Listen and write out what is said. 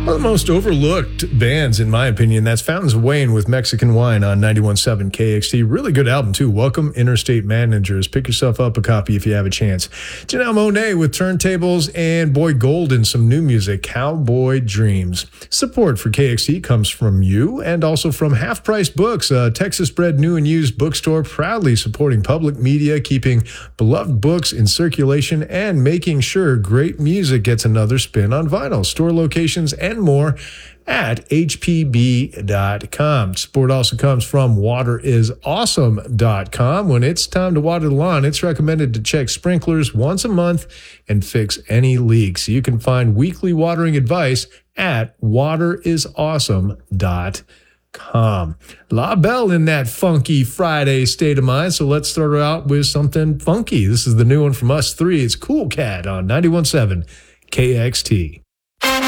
One of the most overlooked bands, in my opinion, that's Fountains of Wayne with Mexican Wine on 91.7 KXT. Really good album, too. Welcome, Interstate Managers. Pick yourself up a copy if you have a chance. Janelle Monáe with Turntables and Boy Golden, some new music, Cowboy Dreams. Support for KXT comes from you and also from Half Price Books, a Texas-bred new and used bookstore proudly supporting public media, keeping beloved books in circulation, and making sure great music gets another spin on vinyl. Store locations and more at hpb.com. Support also comes from waterisawesome.com. When it's time to water the lawn, it's recommended to check sprinklers once a month and fix any leaks. You can find weekly watering advice at waterisawesome.com. La Belle in that funky Friday state of mind, so let's start out with something funky. This is the new one from us three. It's Cool Cat on 91.7 KXT.